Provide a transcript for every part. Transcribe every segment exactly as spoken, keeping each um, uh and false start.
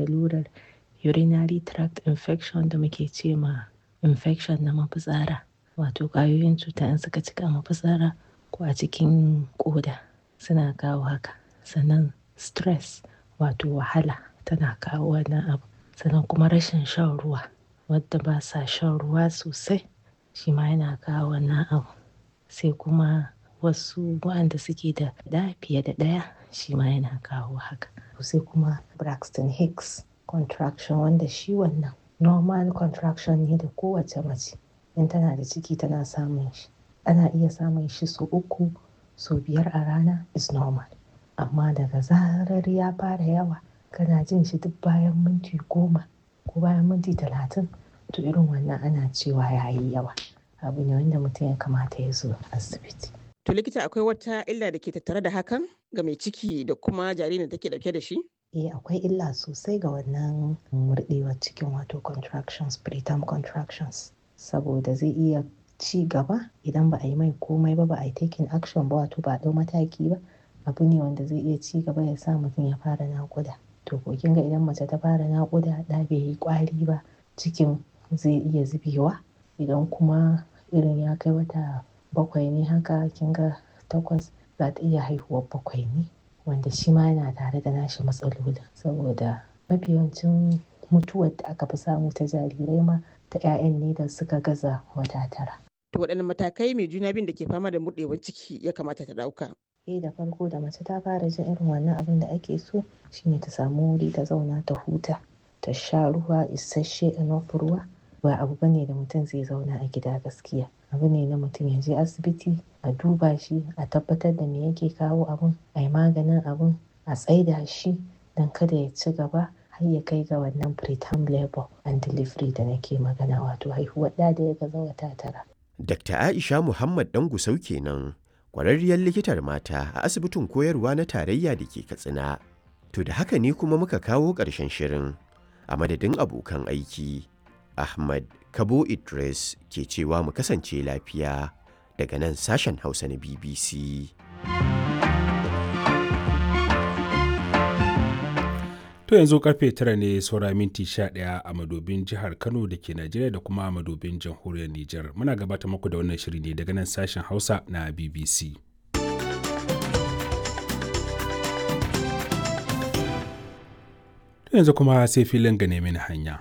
lalurar urinary tract infection da muke ce ma infection na mafitsara, wato ƙwayoyin cuta in suka cika mafitsara ko a cikin ƙoda suna kawo haka. Sannan stress wato wahala tana kawo wannan abu. Sannan kuma rashin shan ruwa, wadda ba sa shan ruwa sosai shi ma yana kawo wannan abu. Sai kuma wasu waɗanda suke da ɗa fiye da ɗaya shi ma yana kawo haka. Sai kuma Braxton Hicks contraction, wanda shi wannan normal contraction ne da kowace mace in tana da ciki tana samun shi. Ana iya samun shi sau uku, sau biyar a rana is normal. Amma daga zarar ya fara yawa kana jin shi duk bayan minti goma ko bayan minti talatin, to irin wannan ana cewa ya yi yawa. Abu ne wanda mutum ya kamata ya zo asibiti. To likita, akwai wata illa da ke tattare da hakan ga mai ciki da kuma jaririn da take dauke da shi? Eh, akwai illa sosai ga wannan murɗewar cikin wato contractions, preterm contractions, saboda zai iya ci gaba idan ba a yi mai komai ba, ba a yi taking action ba, wato ba a ɗau mataki ba. Abu ne wanda zai iya ci gaba ya sa mutum ya fara naƙuda. To ko kin ga idan mace ta fara naƙuda ɗa bai yi ƙwari ba, cikin zai iya zubewa. Idan kuma irin ya kai wata bakwai ne haka, kin ga takwas, za ta iya haihuwar bakwai ne, wanda shi ma yana tare da nashi matsalolin, saboda mafi yawancin mutuwar da aka fi samu ta jarirai ma ta 'ya'yan ne da suka gaza wata tara. To waɗanne matakai mai juna biyun da ke fama da murɗewar ciki ya kamata ta ɗauka? Eh, da farko da mace ta fara jin irin wannan abin da ake so shine ta samu wuri ta zauna ta huta, ta sha ruwa isasshe, enough ruwa. Ba abu bane da mutum zai zauna a gida gaskiya. Abu ne na mutum ya je asibiti a duba shi, a tabbatar da me yake kawo abun, a yi maganin abun, a tsaida shi don kada ya ci gaba har ya kai ga wannan preterm labor and delivery da nake magana, wato haihuwar ɗa da ya gaza wata tara. Dakta Aisha Muhammad Dangusau kenan, ƙwararriyar likitar mata a asibitin koyarwa na tarayya da ke Katsina. To da haka ne kuma muka kawo ƙarshen shirin. A madadin abokan aiki, Ahmad Kabo Idris ke cewa mu kasance lafiya daga nan sashen Hausa na B B C. To yanzu karfe tara ne saura minti sha ɗaya a madobin jihar Kano da ke Najeriya da kuma a madobin jamhuriyar Nijar. Muna gabata muku da wannan shiri ne daga nan sashen Hausa na B B C. To yanzu kuma sai filin gane mini hanya.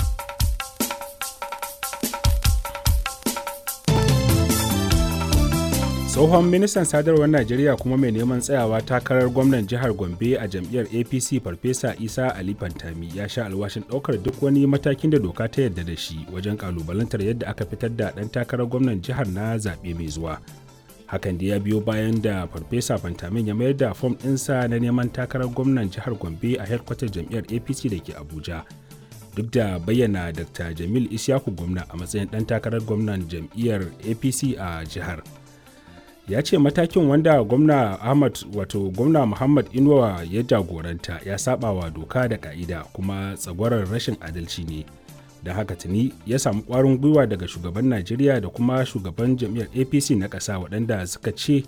Tsohon ministan sadarwar Najeriya kuma mai neman tsayawa takarar gwamnan jihar Gombe a jam'iyyar A P C Farfesa Isa Ali Fantami ya sha alwashin ɗaukar duk wani matakin da doka ta yarda da shi wajen ƙalubalantar yadda aka fitar da ɗan takarar gwamnan jihar na zaɓe mai zuwa. Hakan da ya biyo bayan da Farfesa Fantamin ya mayar da fom ɗinsa na neman takarar gwamnan jihar Gombe a hedkwatar jam'iyyar A P C da ke Abuja. Duk da bayyana Dakta Jamil Isyaku gwamna a matsayin ɗan takarar gwamnan jam'iyyar A P C a jihar. Ya ce matakin wanda gwamna Ahmad wato gwamna Muhammad Inuwa ya jagoranta ya saba wa doka da ka'ida kuma tsagwarar rashin adalci ne. Da haka tuni ya samu ƙwarin gwiwa daga shugaban Najeriya da kuma shugaban jam'iyyar A P C na ƙasa, waɗanda suka ce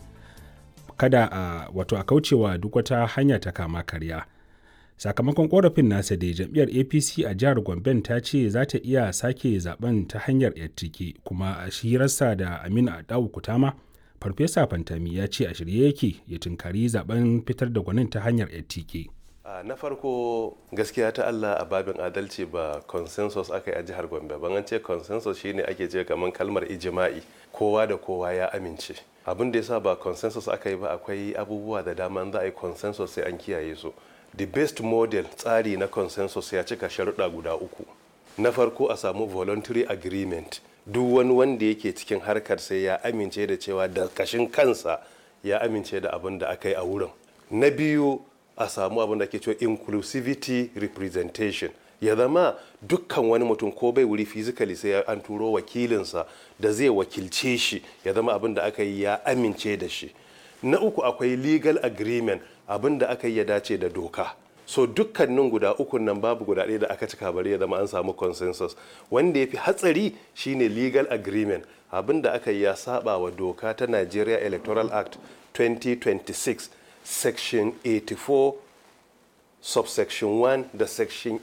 kada a wato a kaucewa duk wata hanya ta kama karya. Sakamakon ƙorafin nasa da jam'iyyar A P C a jihar Gombe ta ce za ta iya sake zaben ta hanyar yattike, kuma a hirarsa da Aminu Adawu Kutama, Farfesa Fantami ya ce a shirye yake ya tunkari zaben fitar da gwanin ta hanyar yattike. Na farko gaskiya ta Allah, a babin adalci ba consensus aka yi a jihar Gombe. Ban an ce consensus shine ake ce kamar kalmar ijima'i, kowa da kowa ya amince. Abin da yasa ba consensus aka yi ba, akwai abubuwa da dama za a yi consensus sai an kiyaye su. The best model tsari na consensus ya cika sharuɗa guda uku. Na farko a samu voluntary agreement. Duk wani wanda yake cikin harkar sai ya amince da cewa da kashin kansa ya amince da abin da aka yi a wurin. Na biyu a samu abin da ke cewa inclusivity representation. Ya zama dukkan wani mutum ko bai wuri physically sai an turo wakilinsa da zai wakilce shi, ya zama abin da aka yi ya amince da shi. Na uku akwai legal agreement, abin da aka yi ya dace da doka. So dukkanin guda ukun nan babu guda ɗaya da aka cika, bari ya zama an samu consensus. Wanda ya fi hatsari shine legal agreement, abin da aka yi ya saba wa doka ta Nigeria Electoral Act twenty twenty-six section eighty-four subsection one da section